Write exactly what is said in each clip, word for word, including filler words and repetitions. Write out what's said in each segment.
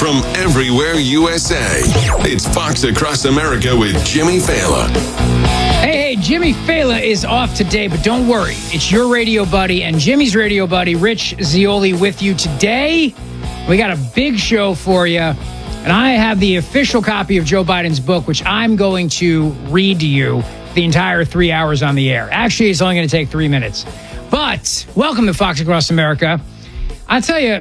from everywhere U S A. It's Fox Across America with Jimmy Fallon. Hey, hey, Jimmy Fallon is off today, but don't worry. It's your radio buddy and Jimmy's radio buddy, Rich Zeoli, with you today. We got a big show for you, and I have the official copy of Joe Biden's book, which I'm going to read to you the entire three hours on the air. Actually, it's only going to take three minutes. But welcome to Fox Across America. I tell you,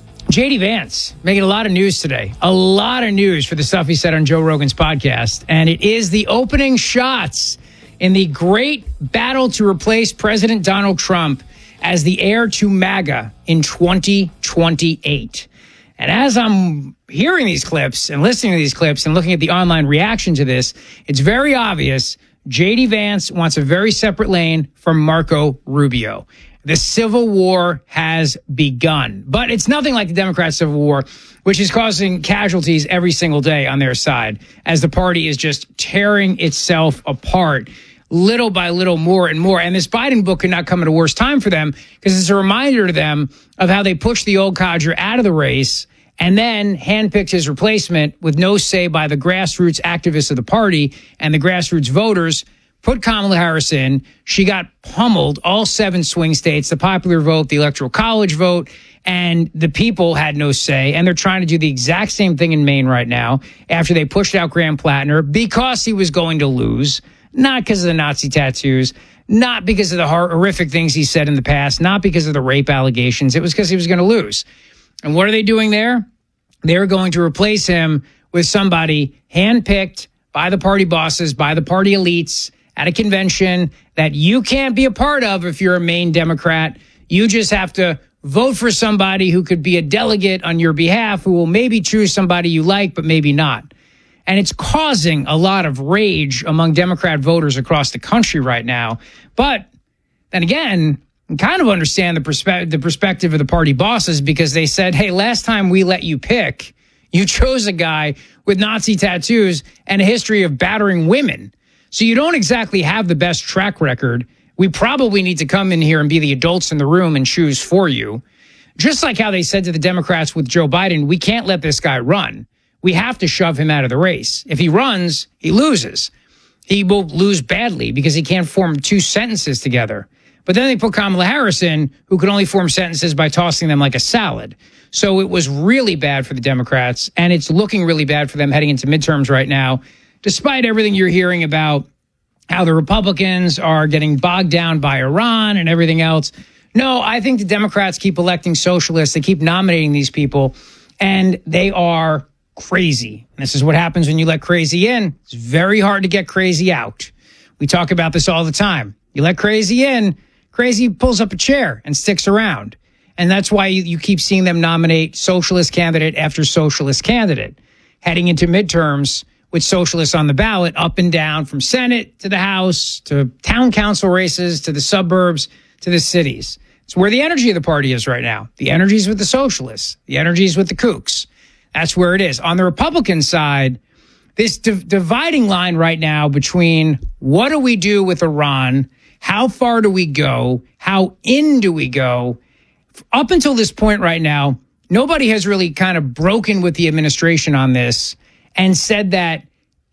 J D Vance making a lot of news today. A lot of news for the stuff he said on Joe Rogan's podcast. And it is the opening shots in the great battle to replace President Donald Trump as the heir to MAGA in twenty twenty-eight. And as I'm hearing these clips and listening to these clips and looking at the online reaction to this, it's very obvious J D Vance wants a very separate lane from Marco Rubio. The civil war has begun, but it's nothing like the Democrat civil war, which is causing casualties every single day on their side as the party is just tearing itself apart little by little, more and more. And this Biden book could not come at a worse time for them because it's a reminder to them of how they pushed the old codger out of the race and then handpicked his replacement with no say by the grassroots activists of the party and the grassroots voters. Put Kamala Harris in. She got pummeled, all seven swing states, the popular vote, the electoral college vote, and the people had no say. And they're trying to do the exact same thing in Maine right now after they pushed out Graham Plattner because he was going to lose, not because of the Nazi tattoos, not because of the horrific things he said in the past, not because of the rape allegations. It was because he was going to lose. And what are they doing there? They're going to replace him with somebody handpicked by the party bosses, by the party elites, at a convention that you can't be a part of if you're a Maine Democrat. You just have to vote for somebody who could be a delegate on your behalf, who will maybe choose somebody you like, but maybe not. And it's causing a lot of rage among Democrat voters across the country right now. But then again, I kind of understand the, perspe- the perspective of the party bosses because they said, hey, last time we let you pick, you chose a guy with Nazi tattoos and a history of battering women. So you don't exactly have the best track record. We probably need to come in here and be the adults in the room and choose for you. Just like how they said to the Democrats with Joe Biden, we can't let this guy run. We have to shove him out of the race. If he runs, he loses. He will lose badly because he can't form two sentences together. But then they put Kamala Harris in, who could only form sentences by tossing them like a salad. So it was really bad for the Democrats, and it's looking really bad for them heading into midterms right now, despite everything you're hearing about how the Republicans are getting bogged down by Iran and everything else. No, I think the Democrats keep electing socialists. They keep nominating these people, and they are crazy. And this is what happens when you let crazy in. It's very hard to get crazy out. We talk about this all the time. You let crazy in, crazy pulls up a chair and sticks around. And that's why you, you keep seeing them nominate socialist candidate after socialist candidate heading into midterms, with socialists on the ballot up and down from Senate to the House to town council races to the suburbs to the cities. It's where the energy of the party is right now. The energy is with the socialists. The energy is with the kooks. That's where it is. On the Republican side, this div- dividing line right now between what do we do with Iran, how far do we go, how in do we go, up until this point right now, nobody has really kind of broken with the administration on this and said that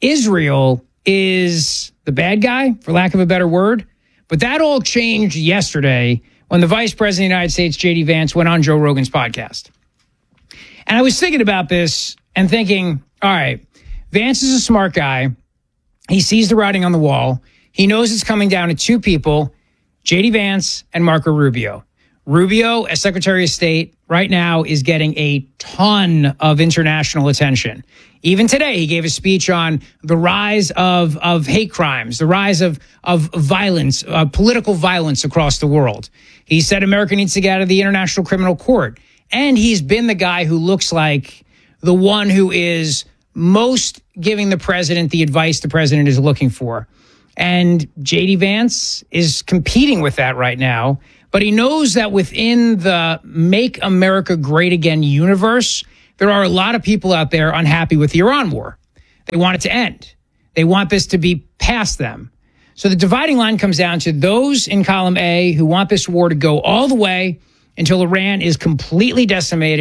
Israel is the bad guy, for lack of a better word. But that all changed yesterday when the Vice President of the United States, J D Vance, went on Joe Rogan's podcast. And I was thinking about this and thinking, all right, Vance is a smart guy. He sees the writing on the wall. He knows it's coming down to two people, J D Vance and Marco Rubio. Rubio, as Secretary of State, right now is getting a ton of international attention. Even today, he gave a speech on the rise of, of hate crimes, the rise of, of violence, uh, political violence across the world. He said America needs to get out of the International Criminal Court. And he's been the guy who looks like the one who is most giving the president the advice the president is looking for. And J D Vance is competing with that right now. But he knows that within the Make America Great Again universe, there are a lot of people out there unhappy with the Iran war. They want it to end. They want this to be past them. So the dividing line comes down to those in column A who want this war to go all the way until Iran is completely decimated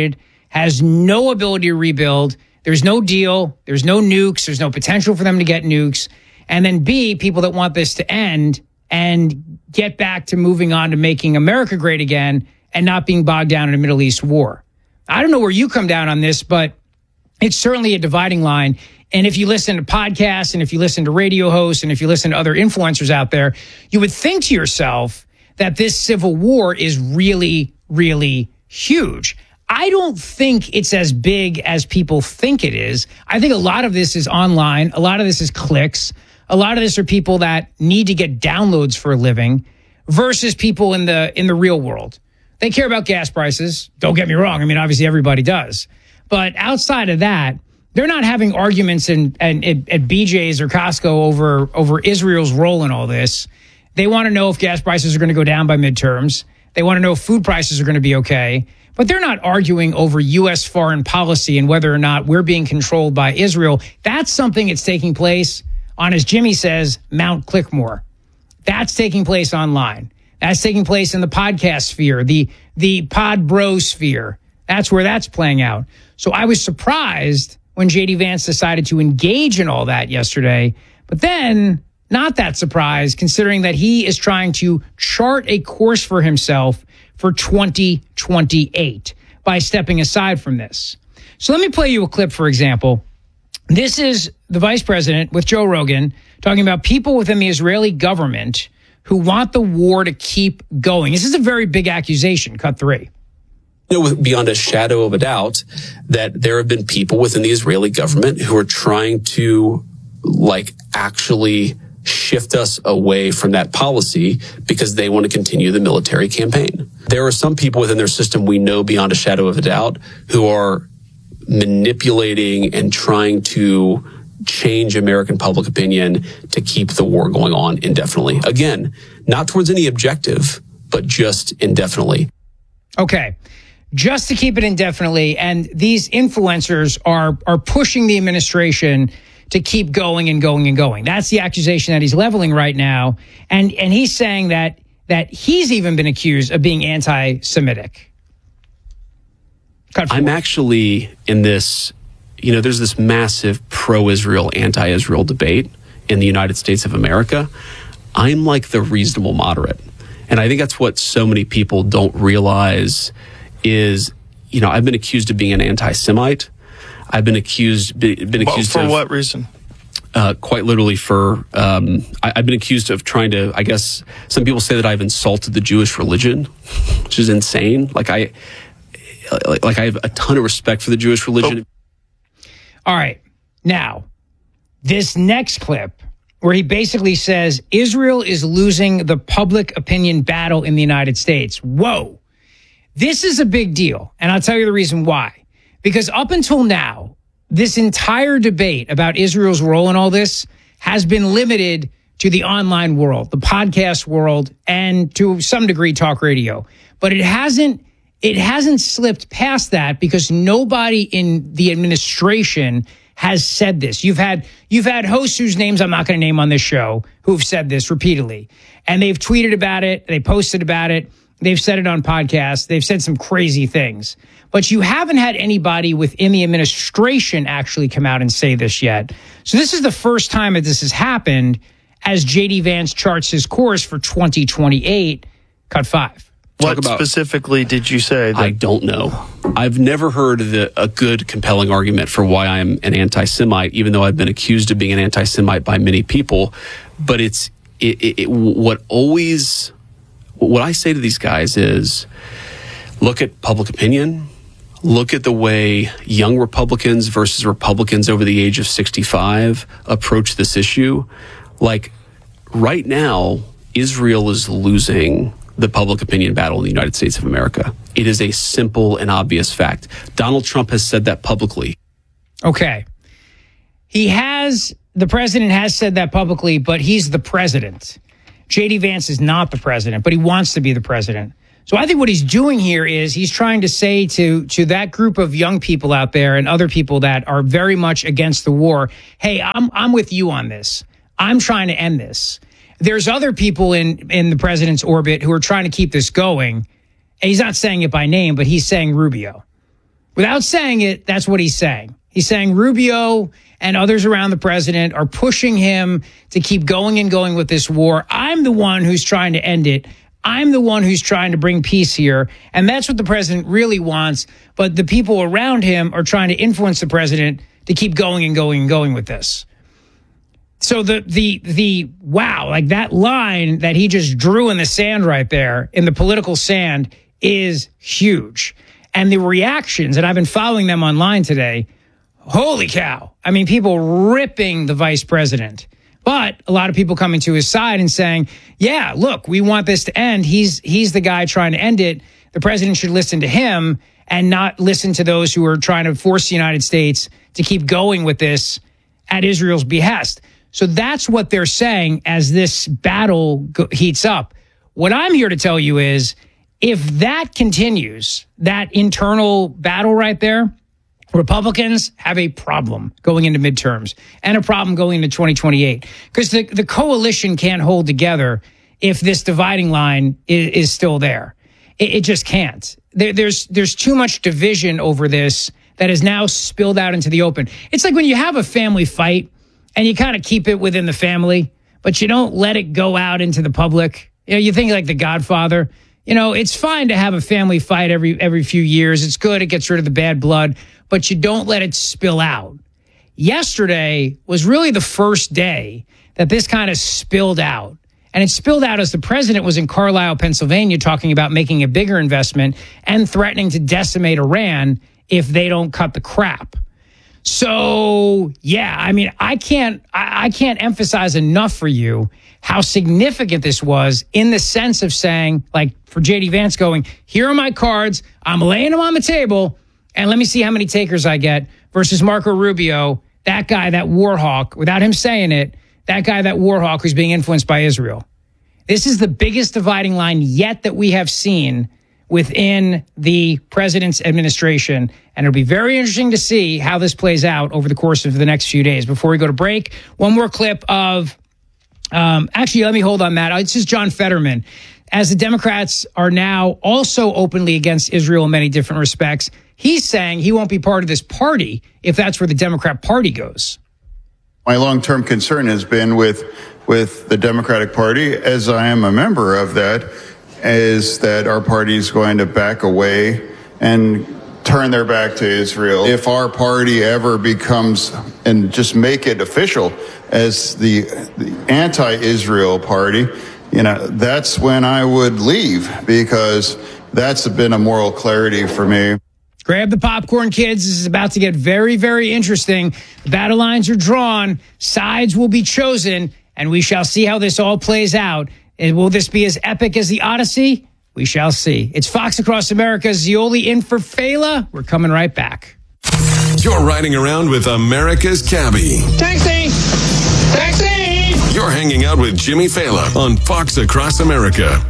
has no ability to rebuild. There's no deal. There's no nukes. There's no potential for them to get nukes. And then B, people that want this to end and get back to moving on to making America great again and not being bogged down in a Middle East war. I don't know where you come down on this, but it's certainly a dividing line. And if you listen to podcasts and if you listen to radio hosts and if you listen to other influencers out there, you would think to yourself that this civil war is really, really huge. I don't think it's as big as people think it is. I think a lot of this is online. A lot of this is clicks. A lot of this are people that need to get downloads for a living versus people in the in the real world. They care about gas prices. Don't get me wrong. I mean, obviously everybody does. But outside of that, they're not having arguments in, in, in, at B J's or Costco over, over Israel's role in all this. They want to know if gas prices are going to go down by midterms. They want to know if food prices are going to be okay. But they're not arguing over U S foreign policy and whether or not we're being controlled by Israel. That's something that's taking place on, as Jimmy says, Mount Clickmore. That's taking place online. That's taking place in the podcast sphere, the, the pod bro sphere. That's where that's playing out. So I was surprised when J D Vance decided to engage in all that yesterday, but then not that surprised considering that he is trying to chart a course for himself for twenty twenty-eight by stepping aside from this. So let me play you a clip, for example. This is the vice president with Joe Rogan talking about people within the Israeli government who want the war to keep going. This is a very big accusation. Cut three. You know, beyond a shadow of a doubt that there have been people within the Israeli government who are trying to, like, actually shift us away from that policy because they want to continue the military campaign. There are some people within their system we know beyond a shadow of a doubt who are manipulating and trying to change American public opinion to keep the war going on indefinitely. Again, not towards any objective, but just indefinitely. Okay. Just to keep it indefinitely. And these influencers are are pushing the administration to keep going and going and going. That's the accusation that he's leveling right now. And and he's saying that that he's even been accused of being anti-Semitic. I'm actually in this, you know, there's this massive pro-Israel, anti-Israel debate in the United States of America. I'm like the reasonable moderate. And I think that's what so many people don't realize is, you know, I've been accused of being an anti-Semite. I've been accused, been accused well, for of, what reason? Uh, quite literally for, um, I, I've been accused of trying to, I guess, some people say that I've insulted the Jewish religion, which is insane. Like I, like, like I have a ton of respect for the Jewish religion. Oh. All right. Now, this next clip where he basically says Israel is losing the public opinion battle in the United States. Whoa. This is a big deal, and I'll tell you the reason why. Because up until now, this entire debate about Israel's role in all this has been limited to the online world, the podcast world, and to some degree talk radio. But it hasn't it hasn't slipped past that because nobody in the administration has said this. You've had you've had hosts whose names I'm not going to name on this show who've said this repeatedly, and they've tweeted about it, they posted about it. They've said it on podcasts. They've said some crazy things. But you haven't had anybody within the administration actually come out and say this yet. So this is the first time that this has happened as J D Vance charts his course for twenty twenty-eight. Cut five. What about, specifically did you say? That- I don't know. I've never heard the, a good, compelling argument for why I'm an anti-Semite, even though I've been accused of being an anti-Semite by many people. But it's it, it, it, what always... What I say to these guys is, look at public opinion, look at the way young Republicans versus Republicans over the age of sixty-five approach this issue. Like, right now, Israel is losing the public opinion battle in the United States of America. It is a simple and obvious fact. Donald Trump has said that publicly. Okay. He has, the president has said that publicly, but he's the president. J D Vance is not the president, but he wants to be the president. So I think what he's doing here is he's trying to say to, to that group of young people out there and other people that are very much against the war, hey, I'm I'm with you on this. I'm trying to end this. There's other people in, in the president's orbit who are trying to keep this going. And he's not saying it by name, but he's saying Rubio. Without saying it, that's what he's saying. He's saying Rubio and others around the president are pushing him to keep going and going with this war. I'm the one who's trying to end it. I'm the one who's trying to bring peace here. And that's what the president really wants. But the people around him are trying to influence the president to keep going and going and going with this. So the, the, the, wow, like that line that he just drew in the sand right there, in the political sand, is huge. And the reactions, and I've been following them online today, holy cow. I mean, people ripping the vice president. But a lot of people coming to his side and saying, yeah, look, we want this to end. He's he's the guy trying to end it. The president should listen to him and not listen to those who are trying to force the United States to keep going with this at Israel's behest. So that's what they're saying as this battle go- heats up. What I'm here to tell you is, if that continues, that internal battle right there, Republicans have a problem going into midterms and a problem going into twenty twenty-eight, because the, the coalition can't hold together if this dividing line is, is still there. It, it just can't. There, there's there's too much division over this that is now spilled out into the open. It's like when you have a family fight and you kind of keep it within the family, but you don't let it go out into the public. You know, you think like The Godfather. You know, it's fine to have a family fight every every few years. It's good. It gets rid of the bad blood, but you don't let it spill out. Yesterday was really the first day that this kind of spilled out. And it spilled out as the president was in Carlisle, Pennsylvania, talking about making a bigger investment and threatening to decimate Iran if they don't cut the crap. So, yeah, I mean, I can't I, I can't emphasize enough for you how significant this was, in the sense of saying, like, for J D Vance going, here are my cards, I'm laying them on the table, and let me see how many takers I get, versus Marco Rubio, that guy, that war hawk, without him saying it, that guy, that war hawk who's being influenced by Israel. This is the biggest dividing line yet that we have seen within the president's administration, and it'll be very interesting to see how this plays out over the course of the next few days. Before we go to break, one more clip of, um, actually, let me hold on that. This is John Fetterman. As the Democrats are now also openly against Israel in many different respects, he's saying he won't be part of this party if that's where the Democrat Party goes. My long-term concern has been with with the Democratic Party, as I am a member of that, is that our party is going to back away and turn their back to Israel. If our party ever becomes, and just make it official as the, the anti-Israel party, you know, that's when I would leave, because that's been a moral clarity for me. Grab the popcorn, kids. This is about to get very, very interesting. The battle lines are drawn. Sides will be chosen, and we shall see how this all plays out. And will this be as epic as the Odyssey? We shall see. It's Fox Across America. Zioli in for Fela. We're coming right back. You're riding around with America's Cabbie. Taxi! Taxi! You're hanging out with Jimmy Fela on Fox Across America.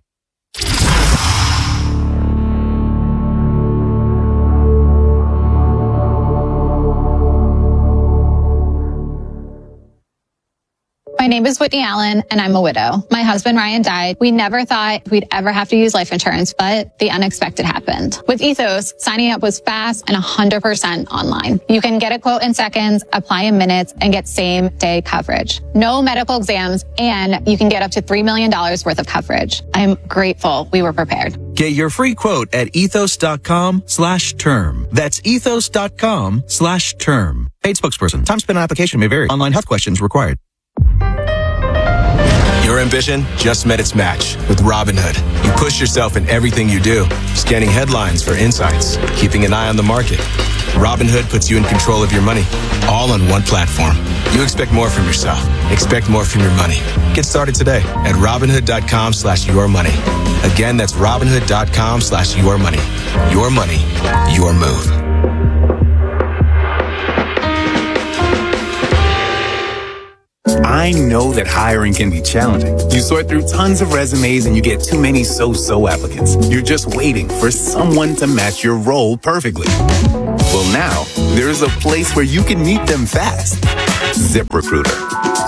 My name is Whitney Allen, and I'm a widow. My husband, Ryan, died. We never thought we'd ever have to use life insurance, but the unexpected happened. With Ethos, signing up was fast and one hundred percent online. You can get a quote in seconds, apply in minutes, and get same-day coverage. No medical exams, and you can get up to three million dollars worth of coverage. I'm grateful we were prepared. Get your free quote at ethos.com slash term. That's ethos.com slash term. Paid spokesperson. Time spent on application may vary. Online health questions required. Your ambition just met its match with Robinhood. You push yourself in everything you do, scanning headlines for insights, keeping an eye on the market. Robinhood puts you in control of your money, all on one platform. You expect more from yourself. Expect more from your money. Get started today at Robinhood.com slash your money. Again, that's Robinhood.com slash your money. Your money, your move. I know that hiring can be challenging. You sort through tons of resumes and you get too many so-so applicants. You're just waiting for someone to match your role perfectly. Well, now, there's a place where you can meet them fast. ZipRecruiter.